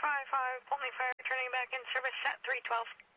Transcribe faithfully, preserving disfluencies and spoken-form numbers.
five five, Pulteney Fire, turning back in service at three twelve.